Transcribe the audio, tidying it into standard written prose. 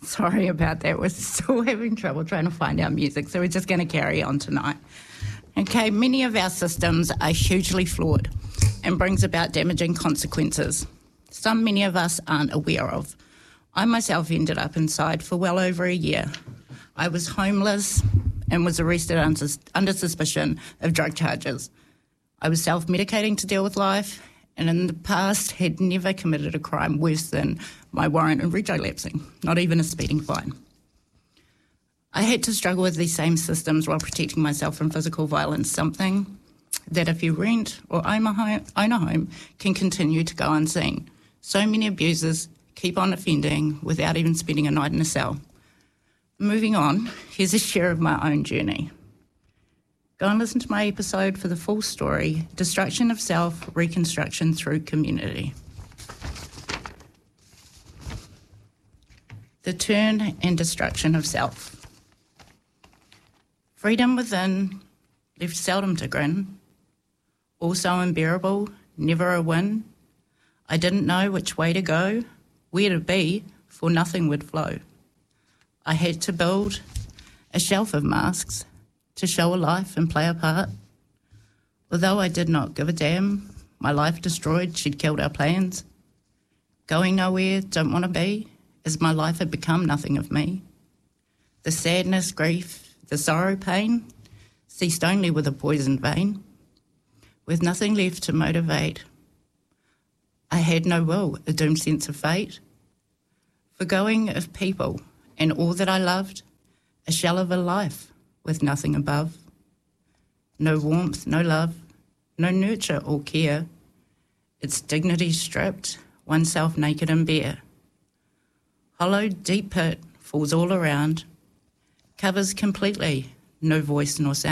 Sorry about that. We're still having trouble trying to find our music, so we're just going to carry on tonight. Okay, many of our systems are hugely flawed and brings about damaging consequences. Some many of us aren't aware of. I myself ended up inside for well over a year. I was homeless and was arrested under suspicion of drug charges. I was self-medicating to deal with life, and in the past had never committed a crime worse than my warrant and rego lapsing, not even a speeding fine. I had to struggle with these same systems while protecting myself from physical violence, something that if you rent or own a home can continue to go unseen. So many abusers keep on offending without even spending a night in a cell. Moving on, here's a share of my own journey. Go and listen to my episode for the full story, Destruction of Self, Reconstruction Through Community. The turn and destruction of self. Freedom within, left seldom to grin. Also unbearable, never a win. I didn't know which way to go, where to be, for nothing would flow. I had to build a shelf of masks to show a life and play a part. Although I did not give a damn, my life destroyed, she'd killed our plans. Going nowhere, don't want to be, as my life had become nothing of me. The sadness, grief, the sorrow, pain, ceased only with a poisoned vein. With nothing left to motivate, I had no will, a doomed sense of fate. Forgoing of people and all that I loved, a shell of a life with nothing above. No warmth, no love, no nurture or care. Its dignity stripped, oneself naked and bare. Hollow, deep pit falls all around, covers completely, no voice nor sound.